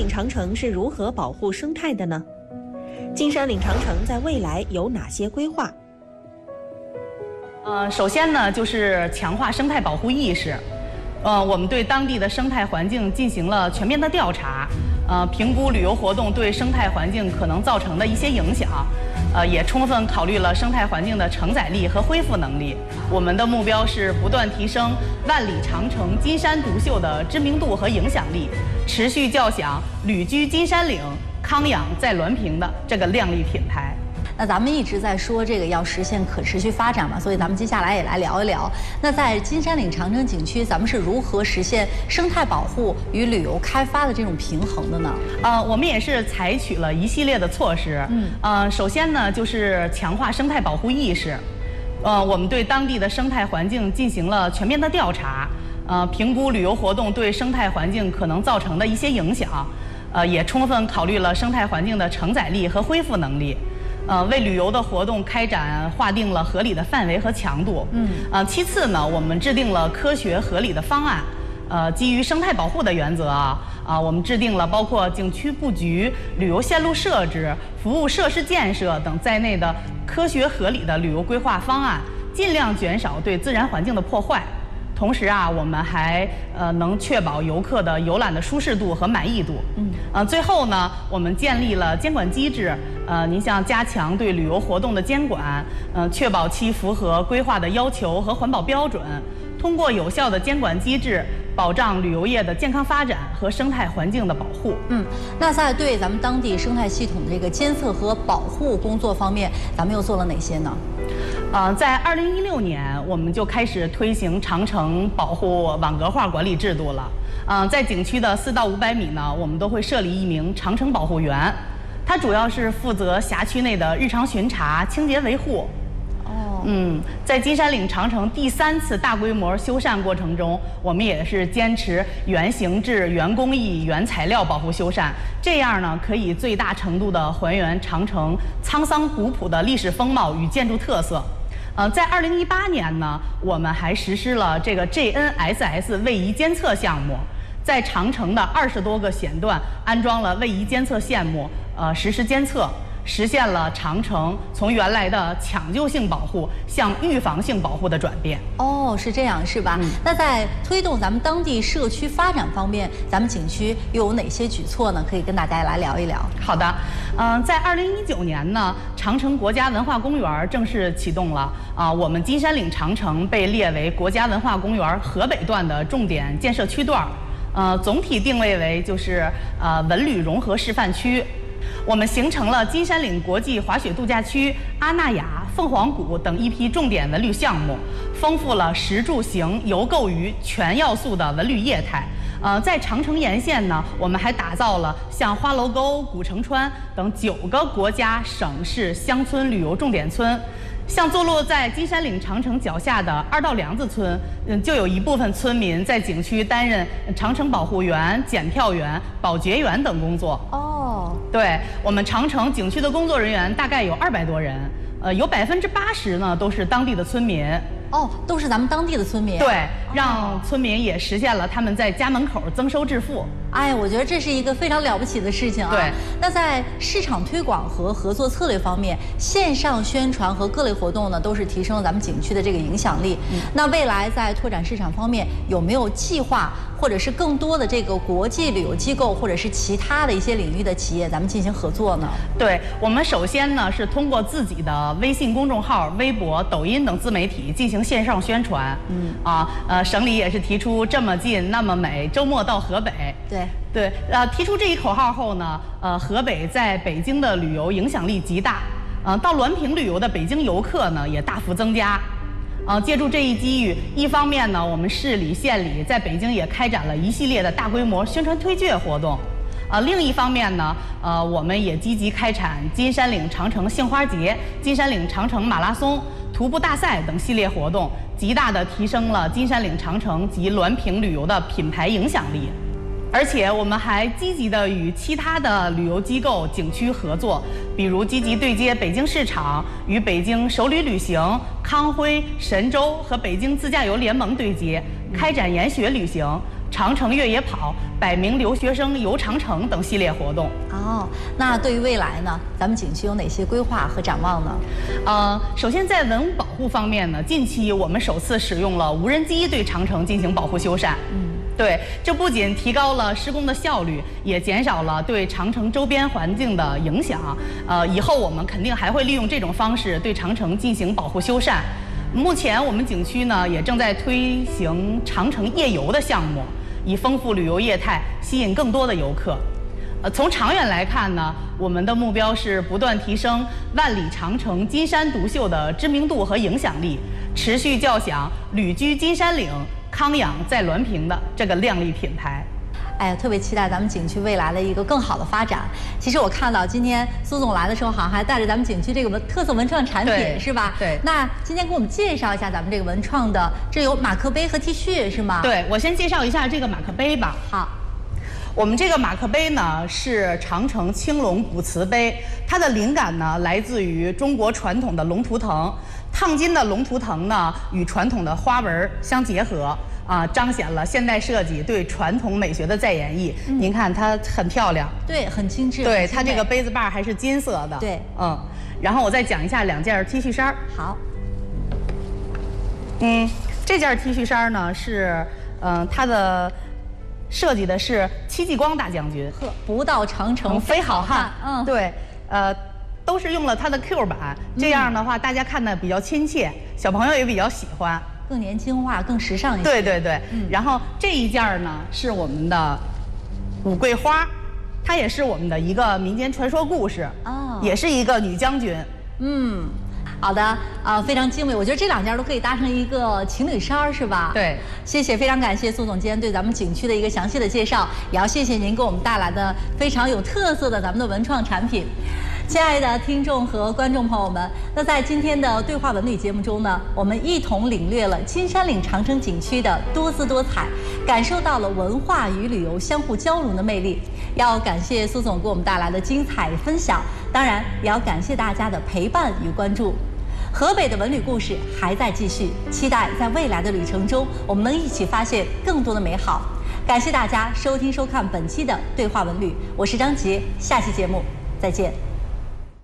岭长城是如何保护生态的呢？金山岭长城在未来有哪些规划？ 首先呢，就是强化生态保护意识。我们对当地的生态环境进行了全面的调查，评估旅游活动对生态环境可能造成的一些影响，也充分考虑了生态环境的承载力和恢复能力。我们的目标是不断提升万里长城金山独秀的知名度和影响力，持续叫响旅居金山岭、康养在滦平的这个亮丽品牌。 那咱们一直在说这个要实现可持续发展嘛，所以咱们接下来也来聊一聊。那在金山岭长城景区，咱们是如何实现生态保护与旅游开发的这种平衡的呢？ 我们也是采取了一系列的措施。首先呢，就是强化生态保护意识。我们对当地的生态环境进行了全面的调查，评估旅游活动对生态环境可能造成的一些影响，也充分考虑了生态环境的承载力和恢复能力。为旅游的活动开展划定了合理的范围和强度。其次呢，我们制定了科学合理的方案。基于生态保护的原则我们制定了包括景区布局、旅游线路设置、服务设施建设等在内的科学合理的旅游规划方案，尽量减少对自然环境的破坏。同时我们还能确保游客的游览的舒适度和满意度。最后呢，我们建立了监管机制。您像加强对旅游活动的监管，确保其符合规划的要求和环保标准。通过有效的监管机制，保障旅游业的健康发展和生态环境的保护。 那在对咱们当地生态系统的这个监测和保护工作方面，咱们又做了哪些呢？ 在2016年，我们就开始推行长城保护网格化管理制度了。在景区的4到500米呢，我们都会设立一名长城保护员，他主要是负责辖区内的日常巡查、清洁维护。在金山岭长城第3次大规模修缮过程中，我们也是坚持原形制、原工艺、原材料保护修缮，这样呢可以最大程度地还原长城沧桑古朴的历史风貌与建筑特色。在2018年呢，我们还实施了这个 GNSS 位移监测项目，在长城的20多个险段安装了位移监测线目，实时监测。实现了长城从原来的抢救性保护向预防性保护的转变。 是这样是吧？那在推动咱们当地社区发展方面，咱们景区又有哪些举措呢？可以跟大家来聊一聊。 好的，在2019年呢，长城国家文化公园正式启动了。我们金山岭长城被列为国家文化公园河北段的重点建设区段，总体定位为就是文旅融合示范区。我们形成了金山岭国际滑雪度假区、阿那亚、凤凰谷等一批重点文旅项目，丰富了食住行游购娱全要素的文旅业态。在长城沿线呢，我们还打造了像花楼沟、古城川等9个国家、省市乡村旅游重点村。像坐落在金山岭长城脚下的二道梁子村，就有一部分村民在景区担任长城保护员、检票员、保洁员等工作。对，我们长城景区的工作人员大概有200多人，有80%呢都是当地的村民。 都是咱们当地的村民。 对，让村民也实现了他们在家门口增收致富。 我觉得这是一个非常了不起的事情对， 那在市场推广和合作策略方面，线上宣传和各类活动呢，都是提升了咱们景区的这个影响力。那未来在拓展市场方面，有没有计划，或者是更多的这个国际旅游机构，或者是其他的一些领域的企业，咱们进行合作呢？ 对，我们首先呢是通过自己的微信公众号、微博、抖音等自媒体进行线上宣传。省里也是提出这么近那么美，周末到河北。对，提出这一口号后呢，河北在北京的旅游影响力极大，到滦平旅游的北京游客呢也大幅增加。借助这一机遇，一方面呢，我们市里、县里在北京也开展了一系列的大规模宣传推介活动。另一方面呢，我们也积极开展金山岭长城杏花节、金山岭长城马拉松、徒步大赛等系列活动，极大地提升了金山岭长城及滦平旅游的品牌影响力。而且我们还积极地与其他的旅游机构、景区合作，比如积极对接北京市场，与北京首旅旅行、康辉、神州和北京自驾游联盟对接，开展研学旅行， 长城越野跑、100名留学生游长城等系列活动。 哦，那对于未来呢，咱们景区有哪些规划和展望呢？ 首先在文物保护方面呢，近期我们首次使用了无人机对长城进行保护修缮。对，这不仅提高了施工的效率，也减少了对长城周边环境的影响。以后我们肯定还会利用这种方式对长城进行保护修缮。目前我们景区呢也正在推行长城夜游的项目，以丰富旅游业态，吸引更多的游客。从长远来看呢，我们的目标是不断提升万里长城金山独秀的知名度和影响力，持续叫响旅居金山岭、康养在滦平的这个亮丽品牌。 哎呀，特别期待咱们景区未来的一个更好的发展。其实我看到今天苏总来的时候，好像还带着咱们景区这个特色文创产品，是吧？ 对。 那今天给我们介绍一下咱们这个文创的，这有马克杯和 T 恤是吗？ 对，我先介绍一下这个马克杯吧。 好。 我们这个马克杯呢是长城青龙古瓷杯，它的灵感呢来自于中国传统的龙图腾，烫金的龙图腾呢与传统的花纹相结合，彰显了现代设计对传统美学的再演绎。您看它很漂亮， 对，很精致。 对，它这个杯子把还是金色的。 对， 然后我再讲一下2件 T 恤衫。 好。 这件 T 恤衫呢是，它的设计的是戚继光大将军。 呵，不到长城非好汉。对，都是用了它的 Q 版，这样的话大家看的比较亲切，小朋友也比较喜欢， 更年轻化、更时尚一些。 对对对。然后这一件呢是我们的五桂花，它也是我们的一个民间传说故事，也是一个女将军。 好的，非常精美，我觉得这2件都可以搭成一个情侣衫，是吧？ 对， 谢谢，非常感谢苏总监对咱们景区的一个详细的介绍，也要谢谢您给我们带来的非常有特色的咱们的文创产品。亲爱的听众和观众朋友们，那在今天的对话文旅节目中呢，我们一同领略了金山岭长城景区的多姿多彩，感受到了文化与旅游相互交融的魅力。要感谢苏总给我们带来的精彩分享，当然也要感谢大家的陪伴与关注。河北的文旅故事还在继续，期待在未来的旅程中，我们能一起发现更多的美好。感谢大家收听收看本期的对话文旅，我是张杰，下期节目再见。